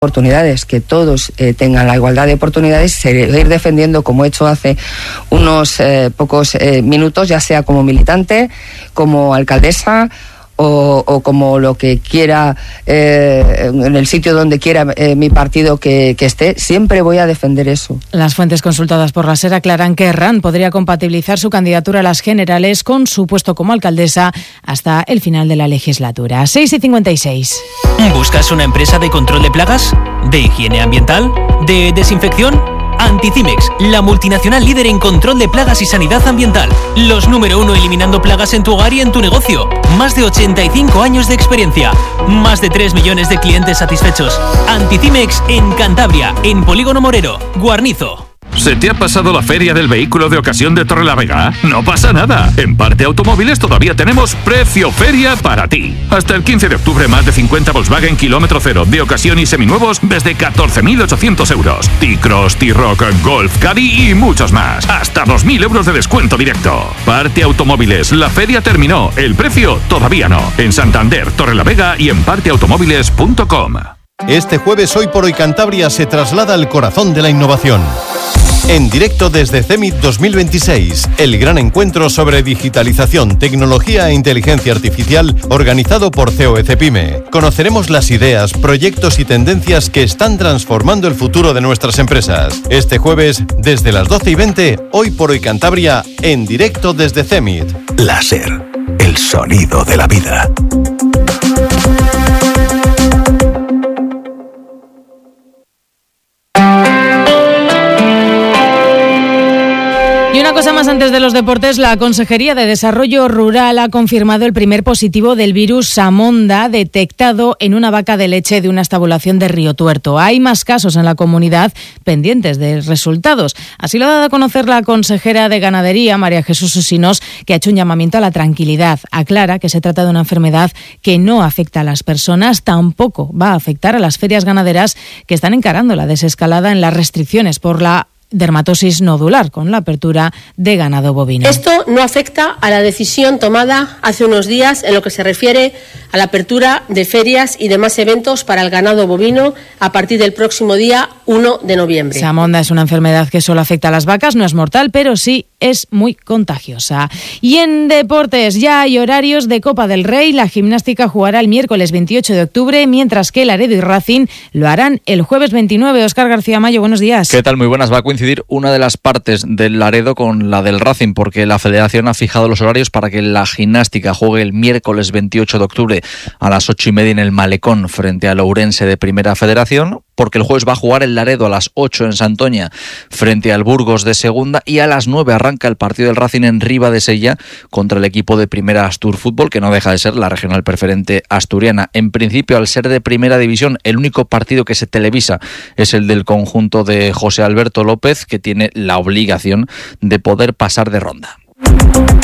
oportunidades, que todos tengan la igualdad de oportunidades, seguir defendiendo, como he hecho hace unos pocos minutos, ya sea como militante, como alcaldesa o como lo que quiera, en el sitio donde quiera mi partido que esté, siempre voy a defender eso. Las fuentes consultadas por la SER aclaran que Herrán podría compatibilizar su candidatura a las generales con su puesto como alcaldesa hasta el final de la legislatura. 6:56. ¿Buscas una empresa de control de plagas? ¿De higiene ambiental? ¿De desinfección? Anticimex, la multinacional líder en control de plagas y sanidad ambiental. Los número 1 eliminando plagas en tu hogar y en tu negocio. Más de 85 años de experiencia. Más de 3 millones de clientes satisfechos. Anticimex en Cantabria, en Polígono Morero, Guarnizo. ¿Se te ha pasado la feria del vehículo de ocasión de Torrelavega? No pasa nada. En Parte Automóviles todavía tenemos precio feria para ti. Hasta el 15 de octubre más de 50 Volkswagen kilómetro cero de ocasión y seminuevos desde 14.800 euros. T-Cross, T-Roc, Golf, Caddy y muchos más. Hasta 2.000 euros de descuento directo. Parte Automóviles, la feria terminó. El precio todavía no. En Santander, Torrelavega y en parteautomóviles.com. Este jueves Hoy por Hoy Cantabria se traslada al corazón de la innovación. En directo desde CEMIT 2026, el gran encuentro sobre digitalización, tecnología e inteligencia artificial organizado por COECPYME. Conoceremos las ideas, proyectos y tendencias que están transformando el futuro de nuestras empresas. Este jueves, desde las 12:20, Hoy por Hoy Cantabria, en directo desde CEMIT. La SER, el sonido de la vida. Una cosa más antes de los deportes, la Consejería de Desarrollo Rural ha confirmado el primer positivo del virus Samonda detectado en una vaca de leche de una estabulación de Río Tuerto. Hay más casos en la comunidad pendientes de resultados. Así lo ha dado a conocer la consejera de Ganadería, María Jesús Usinos, que ha hecho un llamamiento a la tranquilidad. Aclara que se trata de una enfermedad que no afecta a las personas, tampoco va a afectar a las ferias ganaderas que están encarando la desescalada en las restricciones por la dermatosis nodular con la apertura de ganado bovino. Esto no afecta a la decisión tomada hace unos días en lo que se refiere a la apertura de ferias y demás eventos para el ganado bovino a partir del próximo día 1 de noviembre. Samonda es una enfermedad que solo afecta a las vacas, no es mortal, pero sí es muy contagiosa. Y en deportes ya hay horarios de Copa del Rey. La gimnástica jugará el miércoles 28 de octubre, mientras que Laredo y Racing lo harán el jueves 29. Óscar García Mayo, buenos días. ¿Qué tal? Muy buenas. Va a coincidir una de las partes del Laredo con la del Racing, porque la Federación ha fijado los horarios para que la gimnástica juegue el miércoles 28 de octubre a las 8:30 en el Malecón frente al Ourense de Primera Federación, porque el jueves va a jugar el Laredo a las 8 en Santoña frente al Burgos de Segunda, y a las 9 arranca el partido del Racing en Ribadesella contra el equipo de Primera Astur Fútbol, que no deja de ser la regional preferente asturiana. En principio, al ser de Primera División, el único partido que se televisa es el del conjunto de José Alberto López, que tiene la obligación de poder pasar de ronda.